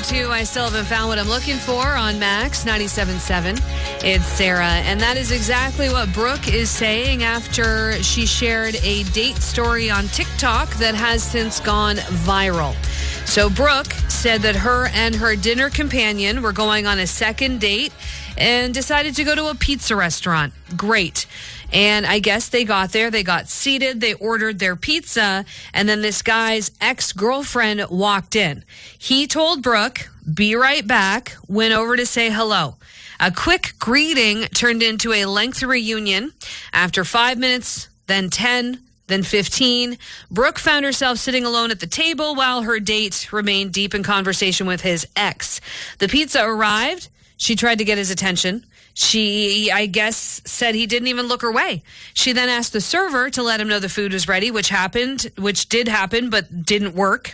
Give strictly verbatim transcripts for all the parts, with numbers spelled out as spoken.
to I Still Haven't Found What I'm Looking For on Max ninety-seven point seven. It's Sarah, and that is exactly what Brooke is saying after she shared a date story on TikTok that has since gone viral. So Brooke said that her and her dinner companion were going on a second date and decided to go to a pizza restaurant. Great. And I guess they got there, they got seated, they ordered their pizza, and then this guy's ex-girlfriend walked in. He told Brooke, be right back, went over to say hello. A quick greeting turned into a lengthy reunion. After five minutes, then ten, then fifteen, Brooke found herself sitting alone at the table while her date remained deep in conversation with his ex. The pizza arrived. She tried to get his attention. She, I guess, said he didn't even look her way. She then asked the server to let him know the food was ready, which happened, which did happen, but didn't work.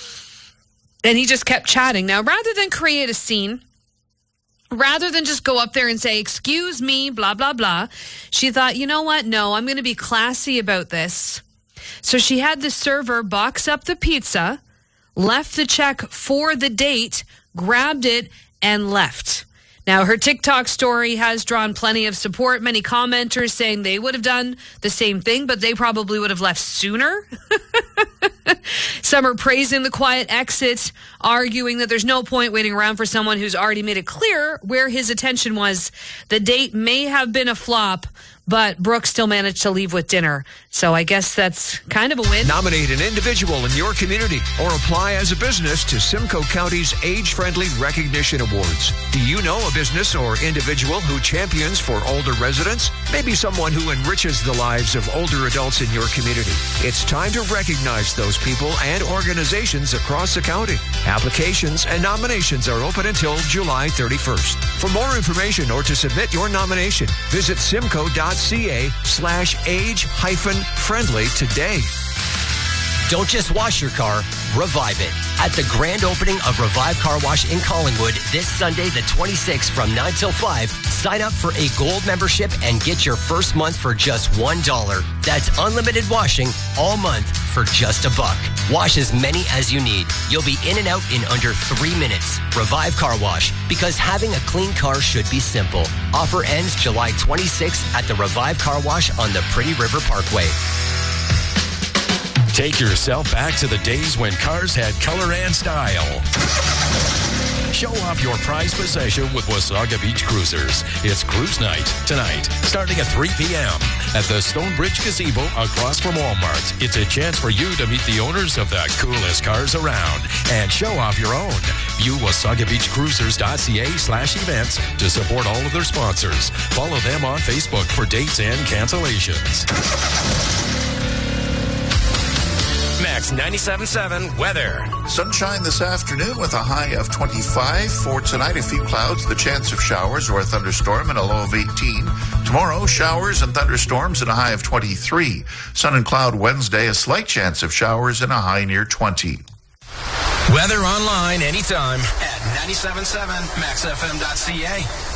And he just kept chatting. Now, rather than create a scene, rather than just go up there and say, excuse me, blah, blah, blah, she thought, you know what? No, I'm going to be classy about this. So she had the server box up the pizza, left the check for the date, grabbed it, and left. Now, her TikTok story has drawn plenty of support. Many commenters saying they would have done the same thing, but they probably would have left sooner. Some are praising the quiet exit, arguing that there's no point waiting around for someone who's already made it clear where his attention was. The date may have been a flop, but Brooke still managed to leave with dinner. So I guess that's kind of a win. Nominate an individual in your community or apply as a business to Simcoe County's Age-Friendly Recognition Awards. Do you know a business or individual who champions for older residents? Maybe someone who enriches the lives of older adults in your community. It's time to recognize those people and organizations across the county. Applications and nominations are open until July thirty-first. For more information or to submit your nomination, visit simcoe.ca slash age hyphen friendly today. Don't just wash your car, revive it. At the grand opening of Revive Car Wash in Collingwood this Sunday, the twenty-sixth from nine till five, sign up for a gold membership and get your first month for just one dollar. That's unlimited washing all month for just a buck. Wash as many as you need. You'll be in and out in under three minutes. Revive Car Wash, because having a clean car should be simple. Offer ends July twenty-sixth at the Revive Car Wash on the Pretty River Parkway. Take yourself back to the days when cars had color and style. Show off your prized possession with Wasaga Beach Cruisers. It's Cruise Night tonight, starting at three p.m. at the Stonebridge Gazebo across from Walmart. It's a chance for you to meet the owners of the coolest cars around and show off your own. View wasagabeachcruisers.ca slash events to support all of their sponsors. Follow them on Facebook for dates and cancellations. Max ninety-seven point seven weather. Sunshine this afternoon with a high of twenty-five. For tonight, a few clouds, the chance of showers or a thunderstorm, and a low of eighteen. Tomorrow, showers and thunderstorms and a high of twenty-three. Sun and cloud Wednesday, a slight chance of showers and a high near twenty. Weather online anytime at ninety-seven point seven max f m dot c a.